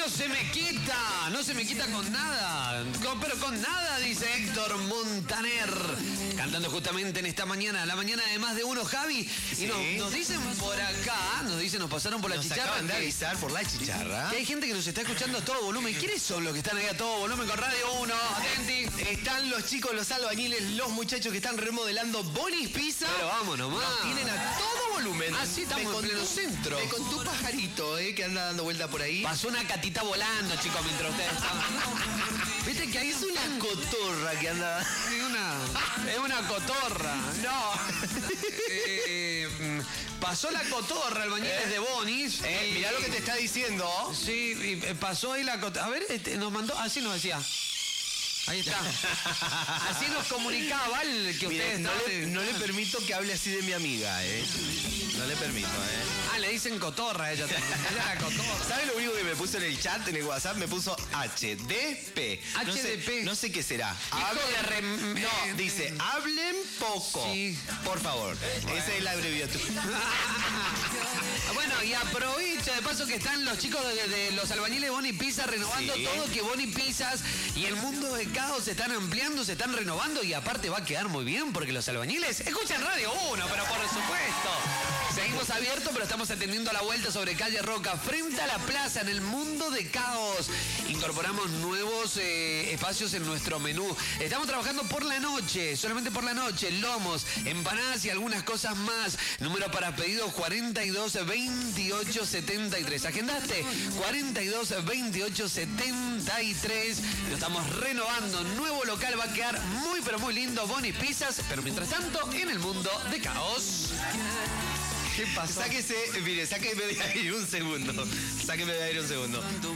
no se me quita con nada. Pero con nada, dice Héctor Montaner. Cantando justamente en esta mañana, la mañana de más de uno, Javi. Sí. Y nos dicen por acá, nos pasaron por la chicharra. Nos acaban de avisar por la chicharra. Que hay gente que nos está escuchando a todo volumen. ¿Quiénes son los que están ahí a todo volumen con Radio 1? Atenti. Están los chicos, los albañiles, los muchachos que están remodelando Bonnie's Pizza. Pero vamos nomás. Nos tienen a todo volumen. Así estamos en pleno centro. Ve con tu pajarito, que anda dando vuelta por ahí. Pasó una catita volando, chicos, mientras ustedes estaban. Viste que ahí Es una cotorra que anda. Es una cotorra. No. Pasó la cotorra, albañiles de Bonnie's. Mirá lo que te está diciendo. Sí, y pasó ahí la cotorra. A ver, nos mandó, así nos decía. Ahí está. Así nos comunicaba el que ustedes no le permito que hable así de mi amiga, No le permito, Ah, le dicen cotorra a ella. Ella era cotorra. ¿Sabes lo único que me puso en el chat, en el WhatsApp? Me puso HDP. HDP. No sé qué será. No, dice, hablen poco. Sí. Por favor. Esa es la abreviatura. Bueno, y aprovecha de paso que están los chicos de los albañiles Bonnie Pizza renovando todo, que Bonnie Pizzas y el mundo de Caos se están ampliando, se están renovando y aparte va a quedar muy bien porque los albañiles escuchan Radio 1, pero por supuesto. Seguimos abiertos, pero estamos atendiendo a la vuelta sobre calle Roca, frente a la plaza, en el mundo de Caos. Incorporamos nuevos espacios en nuestro menú. Estamos trabajando por la noche, solamente por la noche, lomos, empanadas y algunas cosas más. Número para pedidos 42 28 73. ¿Agendaste? 42 28 73. Lo estamos renovando. Nuevo local va a quedar muy, pero muy lindo. Bonnie's Pizzas, pero mientras tanto, en el mundo de Caos. ¿Qué pasó? Sáqueme de ahí un segundo.